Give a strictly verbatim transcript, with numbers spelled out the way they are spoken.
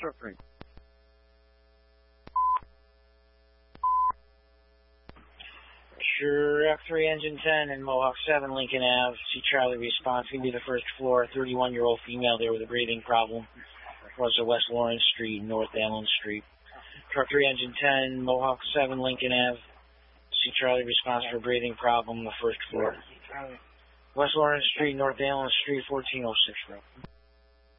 Sure thing. Sure, F three Engine ten and Mohawk seven, Lincoln Avenue. See Charlie response. Going to be the first floor. thirty-one-year-old female there with a breathing problem. Also West Lawrence Street, North Allen Street. Truck three Engine ten, Mohawk seven, Lincoln Avenue. See Charlie response for breathing problem, the first floor. West Lawrence Street, North Allen Street, fourteen oh six road.